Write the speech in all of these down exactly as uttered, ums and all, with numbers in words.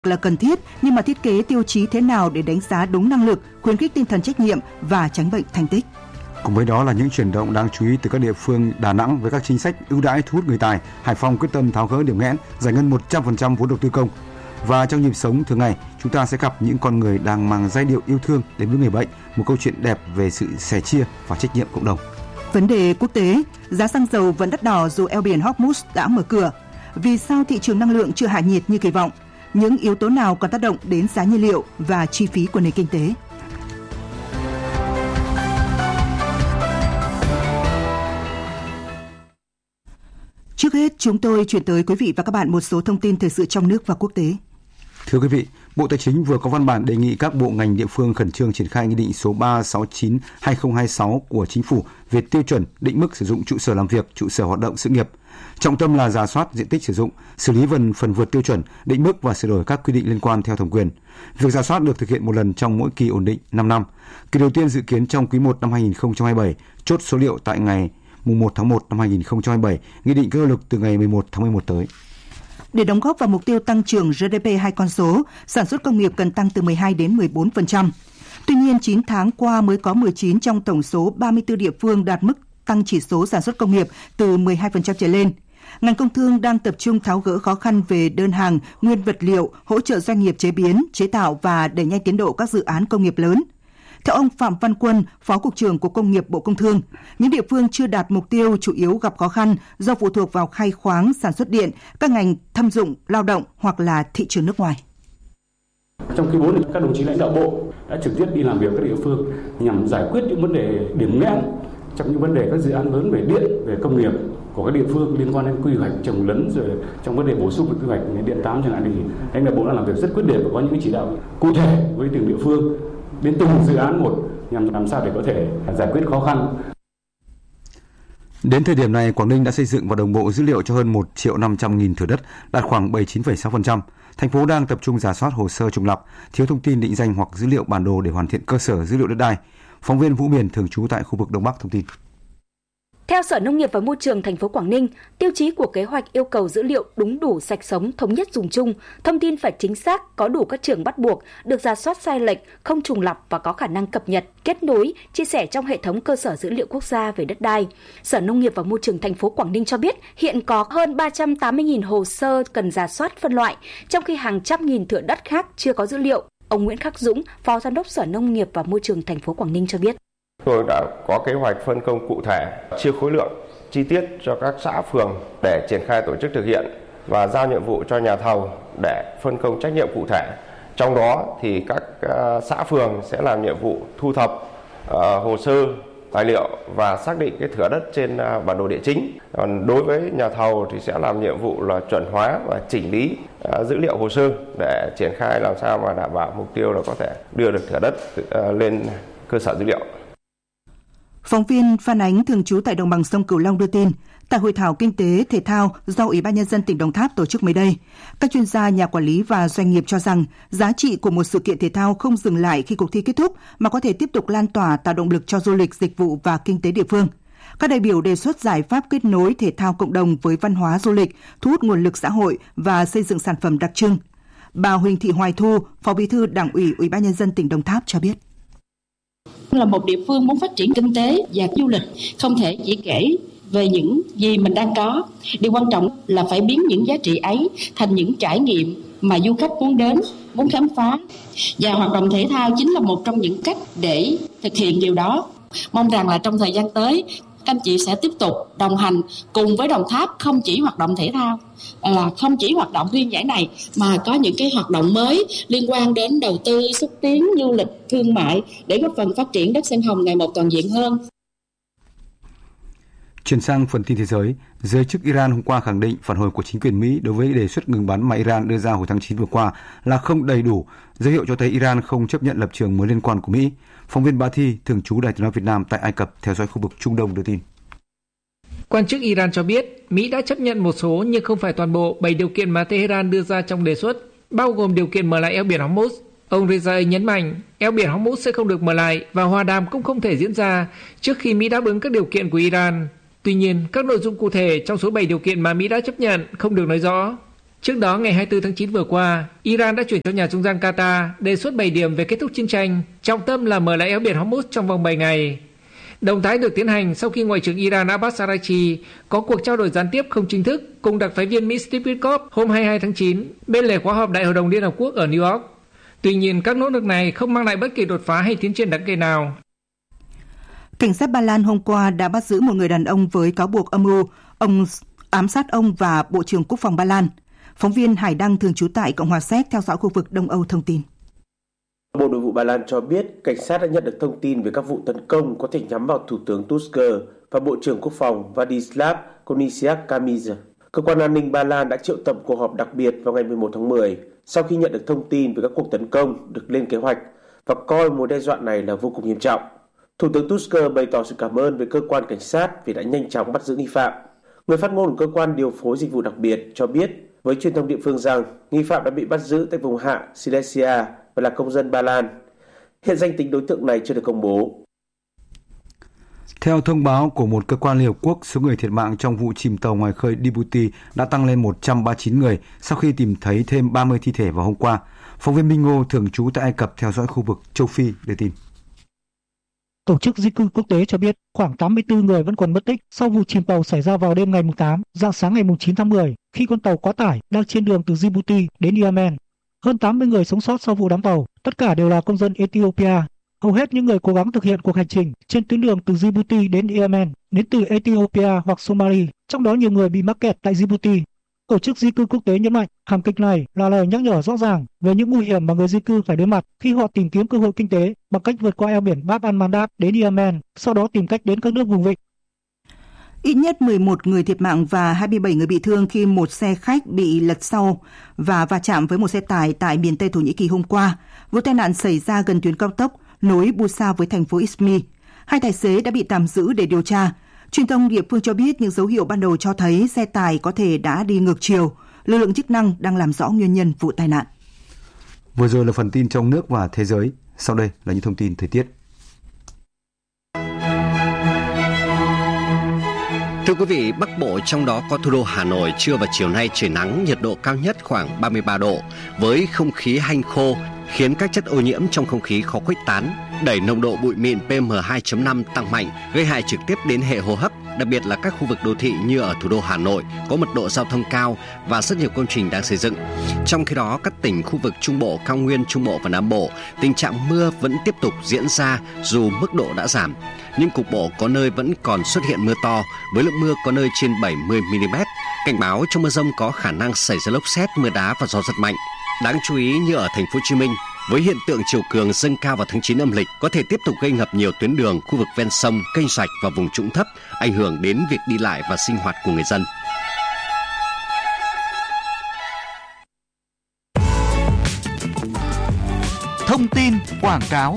là cần thiết, nhưng mà thiết kế tiêu chí thế nào để đánh giá đúng năng lực, khuyến khích tinh thần trách nhiệm và tránh bệnh thành tích. Cùng với đó là những chuyển động đáng chú ý từ các địa phương. Đà Nẵng với các chính sách ưu đãi thu hút người tài, Hải Phòng quyết tâm tháo gỡ điểm nghẽn, giải ngân một trăm phần trăm vốn đầu tư công. Và trong nhịp sống thường ngày, chúng ta sẽ gặp những con người đang mang giai điệu yêu thương đến với người bệnh, một câu chuyện đẹp về sự sẻ chia và trách nhiệm cộng đồng. Vấn đề quốc tế, giá xăng dầu vẫn đắt đỏ dù eo biển Hormuz đã mở cửa. Vì sao thị trường năng lượng chưa hạ nhiệt như kỳ vọng? Những yếu tố nào còn tác động đến giá nhiên liệu và chi phí của nền kinh tế? Trước hết, chúng tôi chuyển tới quý vị và các bạn một số thông tin thời sự trong nước và quốc tế. Thưa quý vị, Bộ Tài chính vừa có văn bản đề nghị các bộ ngành địa phương khẩn trương triển khai Nghị định số ba trăm sáu mươi chín trên hai nghìn không trăm hai mươi sáu của Chính phủ về tiêu chuẩn định mức sử dụng trụ sở làm việc, trụ sở hoạt động sự nghiệp. Trọng tâm là rà soát diện tích sử dụng, xử lý phần phần vượt tiêu chuẩn, định mức và sửa đổi các quy định liên quan theo thẩm quyền. Việc rà soát được thực hiện một lần trong mỗi kỳ ổn định năm năm. Kỳ đầu tiên dự kiến trong quý một năm hai nghìn không trăm hai mươi bảy, chốt số liệu tại ngày mùng một tháng một năm hai nghìn không trăm hai mươi bảy, nghị định có hiệu lực từ ngày mười một tháng mười một tới. Để đóng góp vào mục tiêu tăng trưởng giê đê pê hai con số, sản xuất công nghiệp cần tăng từ mười hai đến mười bốn phần trăm. Tuy nhiên, chín tháng qua mới có mười chín trong tổng số ba mươi tư địa phương đạt mức tăng chỉ số sản xuất công nghiệp từ mười hai phần trăm trở lên. Ngành công thương đang tập trung tháo gỡ khó khăn về đơn hàng, nguyên vật liệu, hỗ trợ doanh nghiệp chế biến, chế tạo và đẩy nhanh tiến độ các dự án công nghiệp lớn. Theo ông Phạm Văn Quân, Phó Cục trưởng Cục Công nghiệp Bộ Công Thương, những địa phương chưa đạt mục tiêu chủ yếu gặp khó khăn do phụ thuộc vào khai khoáng, sản xuất điện, các ngành thâm dụng, lao động hoặc là thị trường nước ngoài. Trong quý bốn, các đồng chí lãnh đạo Bộ đã trực tiếp đi làm việc các địa phương nhằm giải quyết những vấn đề điểm nghẽn trong những vấn đề các dự án lớn về điện, về công nghiệp của các địa phương liên quan đến quy hoạch trồng lấn, rồi trong vấn đề bổ sung về quy hoạch điện tám chẳng hạn, thì lãnh đạo Bộ đã làm việc rất quyết liệt và có những chỉ đạo cụ thể với từng địa phương đến từng dự án một nhằm làm sao để có thể giải quyết khó khăn. Đến thời điểm này, Quảng Ninh đã xây dựng và đồng bộ dữ liệu cho hơn một triệu năm trăm nghìn thửa đất, đạt khoảng bảy mươi chín phẩy sáu phần trăm. Thành phố đang tập trung rà soát hồ sơ trùng lập, thiếu thông tin định danh hoặc dữ liệu bản đồ để hoàn thiện cơ sở dữ liệu đất đai. Phóng viên Vũ Miền thường trú tại khu vực Đông Bắc thông tin. Theo Sở Nông nghiệp và Môi trường thành phố Quảng Ninh, tiêu chí của kế hoạch yêu cầu dữ liệu đúng đủ, sạch sống, thống nhất dùng chung, thông tin phải chính xác, có đủ các trường bắt buộc, được rà soát sai lệch, không trùng lặp và có khả năng cập nhật, kết nối, chia sẻ trong hệ thống cơ sở dữ liệu quốc gia về đất đai. Sở Nông nghiệp và Môi trường thành phố Quảng Ninh cho biết hiện có hơn ba trăm tám mươi nghìn hồ sơ cần rà soát phân loại, trong khi hàng trăm nghìn thửa đất khác chưa có dữ liệu. Ông Nguyễn Khắc Dũng, Phó Giám đốc Sở Nông nghiệp và Môi trường thành phố Quảng Ninh cho biết. Tôi đã có kế hoạch phân công cụ thể, chia khối lượng chi tiết cho các xã phường để triển khai tổ chức thực hiện và giao nhiệm vụ cho nhà thầu để phân công trách nhiệm cụ thể. Trong đó thì các xã phường sẽ làm nhiệm vụ thu thập uh, hồ sơ, tài liệu và xác định cái thửa đất trên uh, bản đồ địa chính. Còn đối với nhà thầu thì sẽ làm nhiệm vụ là chuẩn hóa và chỉnh lý uh, dữ liệu hồ sơ để triển khai làm sao mà đảm bảo mục tiêu là có thể đưa được thửa đất uh, lên cơ sở dữ liệu. Phóng viên Phan Ánh thường trú tại đồng bằng sông Cửu Long đưa tin, tại hội thảo kinh tế thể thao do Ủy ban Nhân dân tỉnh Đồng Tháp tổ chức mới đây, các chuyên gia, nhà quản lý và doanh nghiệp cho rằng giá trị của một sự kiện thể thao không dừng lại khi cuộc thi kết thúc mà có thể tiếp tục lan tỏa, tạo động lực cho du lịch, dịch vụ và kinh tế địa phương. Các đại biểu đề xuất giải pháp kết nối thể thao cộng đồng với văn hóa du lịch, thu hút nguồn lực xã hội và xây dựng sản phẩm đặc trưng. Bà Huỳnh Thị Hoài Thu, Phó Bí thư Đảng ủy Ủy ban Nhân dân tỉnh Đồng Tháp cho biết. Là một địa phương muốn phát triển kinh tế và du lịch, không thể chỉ kể về những gì mình đang có. Điều quan trọng là phải biến những giá trị ấy thành những trải nghiệm mà du khách muốn đến, muốn khám phá. Và hoạt động thể thao chính là một trong những cách để thực hiện điều đó. Mong rằng là trong thời gian tới, các anh chị sẽ tiếp tục đồng hành cùng với Đồng Tháp, không chỉ hoạt động thể thao, là không chỉ hoạt động riêng giải này, mà có những cái hoạt động mới liên quan đến đầu tư, xúc tiến, du lịch, thương mại để góp phần phát triển đất Sen Hồng ngày một toàn diện hơn. Chuyển sang phần tin thế giới, giới chức Iran hôm qua khẳng định phản hồi của chính quyền Mỹ đối với đề xuất ngừng bắn mà Iran đưa ra hồi tháng chín vừa qua là không đầy đủ, dấu hiệu cho thấy Iran không chấp nhận lập trường mới liên quan của Mỹ. Phóng viên Bá Thi, thường trú Đài Tiếng nói Việt Nam tại Ai Cập theo dõi khu vực Trung Đông đưa tin. Quan chức Iran cho biết Mỹ đã chấp nhận một số nhưng không phải toàn bộ bảy điều kiện mà Tehran đưa ra trong đề xuất, bao gồm điều kiện mở lại eo biển Hormuz. Ông Reza nhấn mạnh eo biển Hormuz sẽ không được mở lại và hòa đàm cũng không thể diễn ra trước khi Mỹ đáp ứng các điều kiện của Iran. Tuy nhiên, các nội dung cụ thể trong số bảy điều kiện mà Mỹ đã chấp nhận không được nói rõ. Trước đó, ngày hai mươi tư tháng chín vừa qua, Iran đã chuyển cho nhà trung gian Qatar đề xuất bảy điểm về kết thúc chiến tranh, trọng tâm là mở lại eo biển Hormuz trong vòng bảy ngày. Động thái được tiến hành sau khi Ngoại trưởng Iran Abbas Araghchi có cuộc trao đổi gián tiếp không chính thức cùng đặc phái viên Mỹ Steve Witkoff hôm hai mươi hai tháng chín bên lề khóa họp Đại hội đồng Liên Hợp Quốc ở New York. Tuy nhiên, các nỗ lực này không mang lại bất kỳ đột phá hay tiến triển đáng kể nào. Cảnh sát Ba Lan hôm qua đã bắt giữ một người đàn ông với cáo buộc âm mưu ông ám sát ông và Bộ trưởng Quốc phòng Ba Lan. Phóng viên Hải Đăng thường trú tại Cộng hòa Séc theo dõi khu vực Đông Âu thông tin. Bộ Nội vụ Ba Lan cho biết cảnh sát đã nhận được thông tin về các vụ tấn công có thể nhắm vào Thủ tướng Tusk và Bộ trưởng Quốc phòng Władysław Kosiniak-Kamysz. Cơ quan an ninh Ba Lan đã triệu tập cuộc họp đặc biệt vào ngày mười một tháng mười sau khi nhận được thông tin về các cuộc tấn công được lên kế hoạch và coi mối đe dọa này là vô cùng nghiêm trọng. Thủ tướng Tusk bày tỏ sự cảm ơn với cơ quan cảnh sát vì đã nhanh chóng bắt giữ nghi phạm. Người phát ngôn của cơ quan điều phối dịch vụ đặc biệt cho biết với truyền thông địa phương rằng nghi phạm đã bị bắt giữ tại vùng hạ Silesia và là công dân Ba Lan. Hiện danh tính đối tượng này chưa được công bố. Theo thông báo của một cơ quan Liên Hợp Quốc, số người thiệt mạng trong vụ chìm tàu ngoài khơi Djibouti đã tăng lên một trăm ba mươi chín người sau khi tìm thấy thêm ba mươi thi thể vào hôm qua. Phóng viên Minh Ngô thường trú tại Ai Cập theo dõi khu vực châu Phi đưa tin. Tổ chức di cư quốc tế cho biết khoảng tám mươi tư người vẫn còn mất tích sau vụ chìm tàu xảy ra vào đêm ngày tám, rạng sáng ngày chín tháng mười khi con tàu quá tải đang trên đường từ Djibouti đến Yemen. Hơn tám mươi người sống sót sau vụ đắm tàu, tất cả đều là công dân Ethiopia. Hầu hết những người cố gắng thực hiện cuộc hành trình trên tuyến đường từ Djibouti đến Yemen đến từ Ethiopia hoặc Somalia, trong đó nhiều người bị mắc kẹt tại Djibouti. Tổ chức di cư quốc tế nhấn mạnh thảm kịch này là lời nhắc nhở rõ ràng về những nguy hiểm mà người di cư phải đối mặt khi họ tìm kiếm cơ hội kinh tế bằng cách vượt qua eo biển Bab al-Mandab đến Yemen, sau đó tìm cách đến các nước vùng vịnh. Ít nhất mười một người thiệt mạng và hai mươi bảy người bị thương khi một xe khách bị lật sau và va chạm với một xe tải tại miền Tây Thổ Nhĩ Kỳ hôm qua. Vụ tai nạn xảy ra gần tuyến cao tốc nối Bursa với thành phố Izmir. Hai tài xế đã bị tạm giữ để điều tra. Truyền thông địa phương cho biết những dấu hiệu ban đầu cho thấy xe tải có thể đã đi ngược chiều. Lực lượng chức năng đang làm rõ nguyên nhân vụ tai nạn. Vừa rồi là phần tin trong nước và thế giới. Sau đây là những thông tin thời tiết. Thưa quý vị, Bắc Bộ trong đó có thủ đô Hà Nội trưa và chiều nay trời nắng, nhiệt độ cao nhất khoảng ba mươi ba độ, với không khí hanh khô khiến các chất ô nhiễm trong không khí khó khuếch tán, đẩy nồng độ bụi mịn pê em hai chấm năm tăng mạnh, gây hại trực tiếp đến hệ hô hấp, đặc biệt là các khu vực đô thị như ở thủ đô Hà Nội có mật độ giao thông cao và rất nhiều công trình đang xây dựng. Trong khi đó, các tỉnh khu vực Trung Bộ, Cao Nguyên, Trung Bộ và Nam Bộ, tình trạng mưa vẫn tiếp tục diễn ra dù mức độ đã giảm, nhưng cục bộ có nơi vẫn còn xuất hiện mưa to với lượng mưa có nơi trên bảy mươi mi li mét. Cảnh báo trong mưa dông có khả năng xảy ra lốc sét, mưa đá và gió giật mạnh. Đáng chú ý như ở thành phố Hồ Chí Minh, với hiện tượng chiều cường dâng cao vào tháng chín âm lịch có thể tiếp tục gây ngập nhiều tuyến đường, khu vực ven sông, kênh rạch và vùng trũng thấp, ảnh hưởng đến việc đi lại và sinh hoạt của người dân. Thông tin quảng cáo.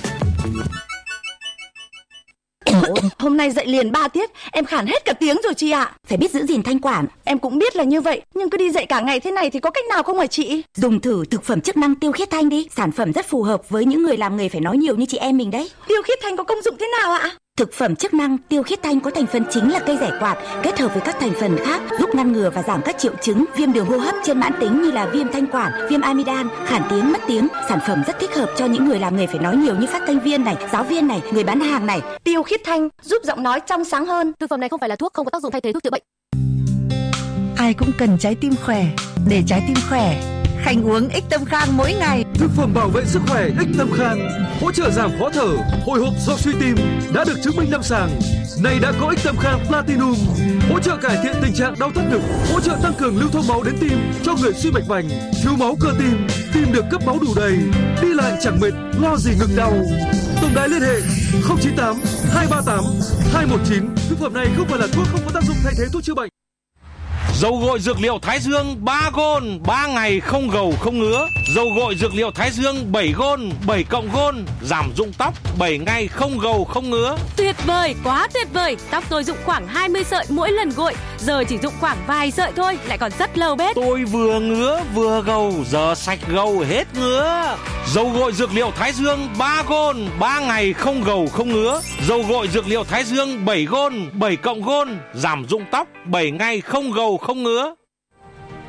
Hôm nay dậy liền ba tiết, em khản hết cả tiếng rồi chị ạ. Phải biết giữ gìn thanh quản. Em cũng biết là như vậy, nhưng cứ đi dậy cả ngày thế này thì có cách nào không hả chị? Dùng thử thực phẩm chức năng Tiêu Khiết Thanh đi. Sản phẩm rất phù hợp với những người làm nghề phải nói nhiều như chị em mình đấy. Tiêu Khiết Thanh có công dụng thế nào ạ? Thực phẩm chức năng Tiêu Khiết Thanh có thành phần chính là cây rẻ quạt, kết hợp với các thành phần khác giúp ngăn ngừa và giảm các triệu chứng viêm đường hô hấp trên mãn tính như là viêm thanh quản, viêm amidan, khản tiếng, mất tiếng. Sản phẩm rất thích hợp cho những người làm nghề phải nói nhiều như phát thanh viên này, giáo viên này, người bán hàng này. Tiêu Khiết Thanh giúp giọng nói trong sáng hơn. Thực phẩm này không phải là thuốc, không có tác dụng thay thế thuốc chữa bệnh. Ai cũng cần trái tim khỏe. Để trái tim khỏe, Khanh uống Ích Tâm Khang mỗi ngày. Thực phẩm bảo vệ sức khỏe Ích Tâm Khang hỗ trợ giảm khó thở, hồi hộp do suy tim, đã được chứng minh lâm sàng. Này đã có Ích Tâm Khang Platinum, hỗ trợ cải thiện tình trạng đau thắt ngực, hỗ trợ tăng cường lưu thông máu đến tim cho người suy mạch vành, thiếu máu cơ tim, tim được cấp máu đủ đầy, đi lại chẳng mệt, lo gì ngực đau. Tổng đài liên hệ không chín tám hai ba tám hai một chín. Thực phẩm này không phải là thuốc, không có tác dụng thay thế thuốc chữa bệnh. Dầu gội dược liệu Thái Dương ba gôn, ba ngày không gầu không ngứa. Dầu gội dược liệu Thái Dương bảy gôn, bảy cộng gôn, giảm rụng tóc, bảy ngày không gầu không ngứa. Tuyệt vời, quá tuyệt vời. Tóc tôi rụng khoảng hai mươi sợi mỗi lần gội, giờ chỉ rụng khoảng vài sợi thôi, lại còn rất lâu bết. Tôi vừa ngứa vừa gầu, giờ sạch gầu hết ngứa. Dầu gội dược liệu Thái Dương ba gôn, ba ngày không gầu không ngứa. Dầu gội dược liệu Thái Dương bảy gôn, bảy cộng gôn, giảm rụng tóc, bảy ngày không gầu không ngứa.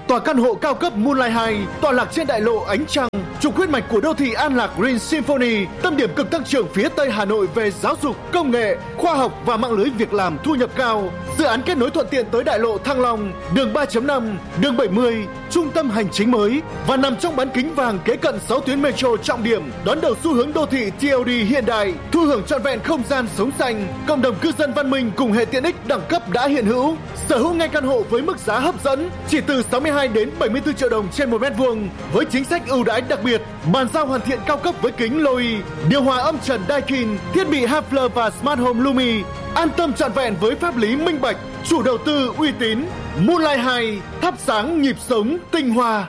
Tòa căn hộ cao cấp Moonlight hai tọa lạc trên đại lộ Ánh Trăng, trục huyết mạch của đô thị An Lạc Green Symphony, tâm điểm cực tăng trưởng phía Tây Hà Nội về giáo dục, công nghệ, khoa học và mạng lưới việc làm thu nhập cao. Dự án kết nối thuận tiện tới đại lộ Thăng Long, đường ba chấm năm, đường bảy mươi, trung tâm hành chính mới và nằm trong bán kính vàng kế cận sáu tuyến metro trọng điểm, đón đầu xu hướng đô thị tê lờ đê hiện đại, thu hưởng trọn vẹn không gian sống xanh, cộng đồng cư dân văn minh cùng hệ tiện ích đẳng cấp đã hiện hữu. Sở hữu ngay căn hộ với mức giá hấp dẫn chỉ từ sáu mươi hai đến bảy mươi tư triệu đồng trên một mét vuông, với chính sách ưu đãi đặc biệt, bàn giao hoàn thiện cao cấp với kính Loi, điều hòa âm trần Daikin, thiết bị Hafler và Smart Home Lumi, an tâm trọn vẹn với pháp lý minh bạch, chủ đầu tư uy tín. Moonlight hai, thắp sáng nhịp sống tinh hoa.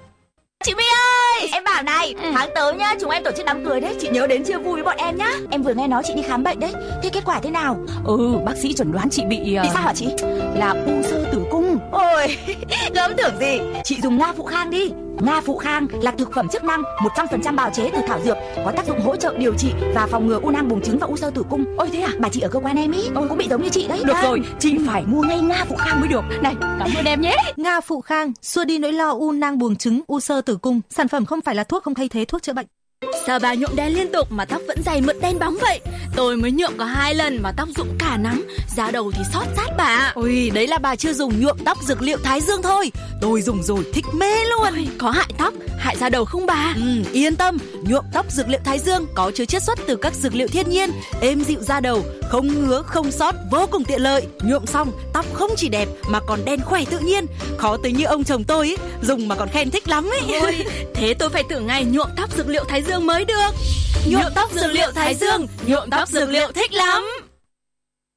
Chị My ơi, em bảo này, ừ. tháng tới nhá, chúng em tổ chức đám cưới đấy, chị nhớ đến chia vui với bọn em nhá. Em vừa nghe nói chị đi khám bệnh đấy, thế kết quả thế nào? Ừ, bác sĩ chẩn đoán chị bị uh... bị sao hả chị? Là u xơ tử cung. Ôi, gớm tưởng gì, chị dùng Nga Phụ Khang đi. Nga Phụ Khang là thực phẩm chức năng một trăm phần trăm bào chế từ thảo dược, có tác dụng hỗ trợ điều trị và phòng ngừa u nang buồng trứng và u xơ tử cung. Ôi thế à? Bà chị ở cơ quan em ý, ừ. cũng bị giống như chị đấy. Được à. rồi, chị phải mua ngay Nga Phụ Khang mới được. Này, cảm ơn em nhé. Nga Phụ Khang xua đi nỗi lo u nang buồng trứng, u xơ tử cung. Sản phẩm không phải là thuốc, không thay thế thuốc chữa bệnh. Sao bà nhuộm đen liên tục mà tóc vẫn dày mượt đen bóng vậy? Tôi mới nhuộm có hai lần mà tóc rụng cả nắng, da đầu thì xót rát bà. Ôi, đấy là bà chưa dùng nhuộm tóc dược liệu Thái Dương thôi. Tôi dùng rồi thích mê luôn. Ôi, có hại tóc, hại da đầu không bà? Ừ, yên tâm, nhuộm tóc dược liệu Thái Dương có chứa chiết xuất từ các dược liệu thiên nhiên, êm dịu da đầu, không ngứa, không xót, vô cùng tiện lợi. Nhuộm xong, tóc không chỉ đẹp mà còn đen khỏe tự nhiên. Khó tính như ông chồng tôi ấy, dùng mà còn khen thích lắm ấy. Ôi, thế tôi phải thử ngay nhuộm tóc dược liệu Thái Dương mới được. Nhuộm tóc dược liệu Thái Dương, nhuộm tóc dược liệu thích lắm.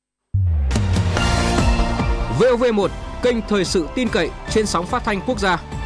vê o vê một, kênh thời sự tin cậy trên sóng phát thanh quốc gia.